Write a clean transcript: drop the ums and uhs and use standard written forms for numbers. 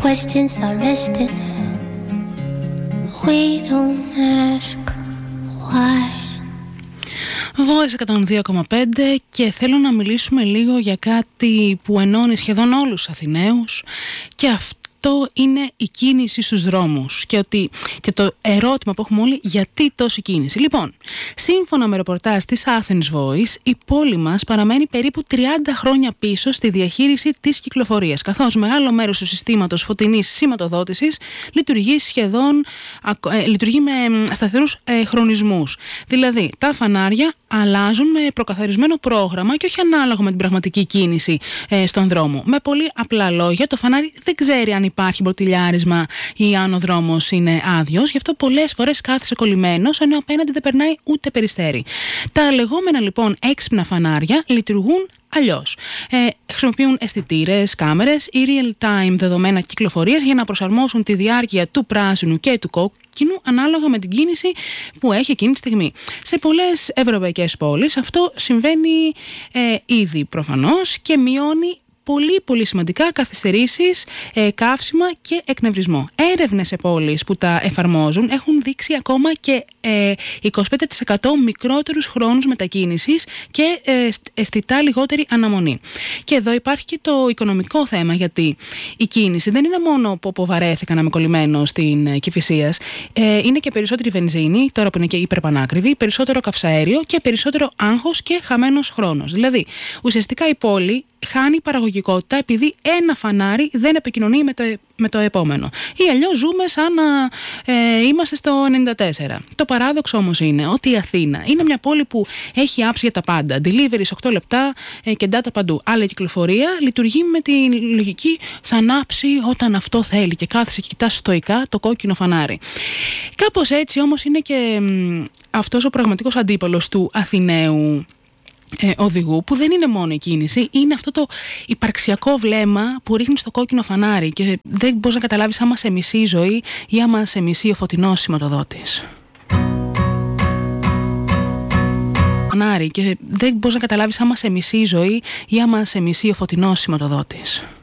questions are resting. We don't ask why. Voice 102,5 και θέλω να μιλήσουμε λίγο για κάτι που ενώνει σχεδόν όλους τους Αθηναίους και αυτό είναι η κίνηση στους δρόμους και το ερώτημα που έχουμε όλοι, γιατί τόση κίνηση. Λοιπόν, σύμφωνα με ρεπορτάζ της Athens Voice, η πόλη μας παραμένει περίπου 30 χρόνια πίσω στη διαχείριση της κυκλοφορίας, καθώς μεγάλο μέρος του συστήματος φωτεινής σηματοδότησης λειτουργεί με σταθερούς χρονισμούς. Δηλαδή, τα φανάρια αλλάζουν με προκαθαρισμένο πρόγραμμα και όχι ανάλογα με την πραγματική κίνηση στον δρόμο. Με πολύ απλά λόγια, το φανάρι δεν ξέρει αν υπάρχει μποτιλιάρισμα ή αν ο δρόμος είναι άδειος, γι' αυτό πολλές φορές κάθισε κολλημένος, ενώ απέναντι δεν περνάει ούτε περιστέρι. Τα λεγόμενα λοιπόν έξυπνα φανάρια λειτουργούν αλλιώς. Χρησιμοποιούν αισθητήρες, κάμερες ή real-time δεδομένα κυκλοφορίας για να προσαρμόσουν τη διάρκεια του πράσινου και του κόκκινου ανάλογα με την κίνηση που έχει εκείνη τη στιγμή. Σε πολλές ευρωπαϊκές πόλεις αυτό συμβαίνει ήδη προφανώς και μειώνει πολύ σημαντικά καθυστερήσεις, καύσιμα και εκνευρισμό. Έρευνες σε πόλεις που τα εφαρμόζουν έχουν δείξει ακόμα και 25% μικρότερους χρόνους μετακίνησης και αισθητά λιγότερη αναμονή. Και εδώ υπάρχει και το οικονομικό θέμα, γιατί η κίνηση δεν είναι μόνο που αποβαρέθηκα να είμαι κολλημένο στην Κηφισίας, είναι και περισσότερη βενζίνη, τώρα που είναι και υπερπανάκριβη, περισσότερο καυσαέριο και περισσότερο άγχος και χαμένος χρόνος. Δηλαδή, ουσιαστικά η πόλη χάνει παραγωγικότητα επειδή ένα φανάρι δεν επικοινωνεί με το επόμενο. Ή αλλιώς ζούμε σαν να είμαστε στο 94. Το παράδοξο όμως είναι ότι η Αθήνα είναι μια πόλη που έχει apps για τα πάντα. Delivery σε 8 λεπτά και data παντού. Αλλά η κυκλοφορία λειτουργεί με τη λογική θα ανάψει όταν αυτό θέλει και κάθεσαι και κοιτάς στοικά το κόκκινο φανάρι. Κάπως έτσι όμως είναι και αυτός ο πραγματικός αντίπαλος του Αθηναίου οδηγού, που δεν είναι μόνο η κίνηση, είναι αυτό το υπαρξιακό βλέμμα που ρίχνει στο κόκκινο φανάρι και δεν μπορείς να καταλάβεις άμα σε μισεί η ζωή ή άμα σε μισεί ο φωτεινός σηματοδότης. Και δεν μπορείς να καταλάβεις άμα σε μισεί η ζωή ή άμα σε μισεί ο φωτεινός σηματοδότης.